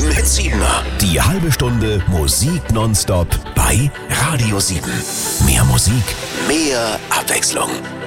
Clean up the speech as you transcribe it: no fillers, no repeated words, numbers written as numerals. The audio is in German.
im Hit-7er. Die halbe Stunde Musik nonstop bei Radio 7. Mehr Musik, mehr Abwechslung.